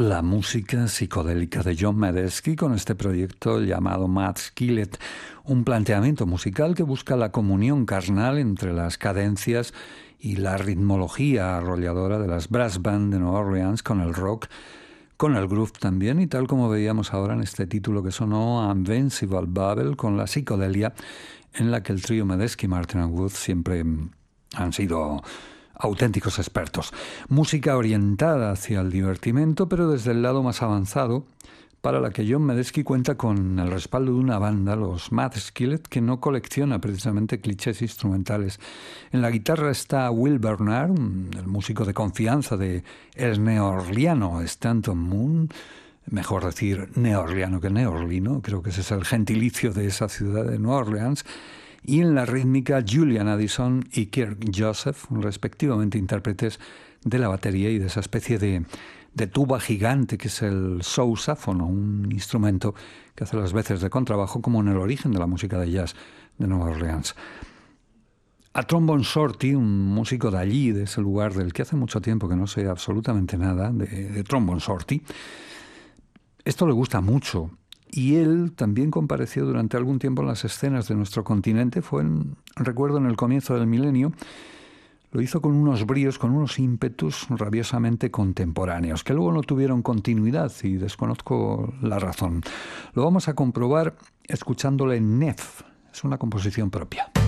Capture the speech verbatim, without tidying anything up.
la música psicodélica de John Medeski con este proyecto llamado Mad Skillet, un planteamiento musical que busca la comunión carnal entre las cadencias y la ritmología arrolladora de las brass band de Nueva Orleans con el rock, con el groove también, y tal como veíamos ahora en este título que sonó, Invincible Babel, con la psicodelia en la que el trío Medeski, Martin and Wood siempre han sido auténticos expertos. Música orientada hacia el divertimento, pero desde el lado más avanzado, para la que John Medeski cuenta con el respaldo de una banda, los Mad Skillet, que no colecciona precisamente clichés instrumentales. En la guitarra está Will Bernard, el músico de confianza de el neorliano Stanton Moon, mejor decir neorliano que neorlino, creo que ese es el gentilicio de esa ciudad de Nueva Orleans. Y en la rítmica, Julian Addison y Kirk Joseph, respectivamente intérpretes de la batería y de esa especie de, de tuba gigante que es el sousaphone, un instrumento que hace las veces de contrabajo como en el origen de la música de jazz de Nueva Orleans. A Trombone Shorty, un músico de allí, de ese lugar del que hace mucho tiempo que no sé absolutamente nada, de, de Trombone Shorty, esto le gusta mucho. Y él también compareció durante algún tiempo en las escenas de nuestro continente. Fue, en, recuerdo, en el comienzo del milenio. Lo hizo con unos bríos, con unos ímpetus rabiosamente contemporáneos, que luego no tuvieron continuidad y desconozco la razón. Lo vamos a comprobar escuchándole Nef. Es una composición propia.